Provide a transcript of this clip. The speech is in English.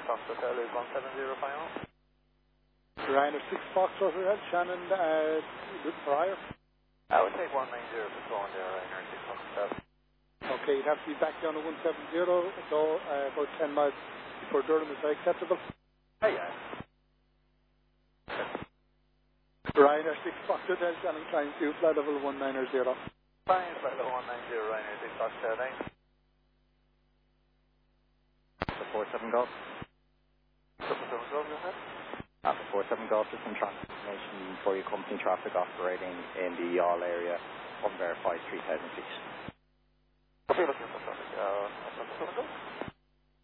Fox Hotel is 170 final. Ryanair 6 Foxtrot Hotel, Shannon, prior. I would take 190 for calling there, Ryanair 6 Fox Hotel. Okay, you'd have to be back down to 170, so about 10 miles before Durham. Is that acceptable? Yeah. Ryanair 6 Fox Hotel, Shannon, climb to flight level 190. Fine, flight level 190, Ryanair 6 Fox Hotel, thanks. 47 Golf. 47 Golf, go ahead. Alpha 47 Golf, just some traffic information for your company traffic operating in the Yall area, unverified 3,000 feet. Okay, looking for traffic.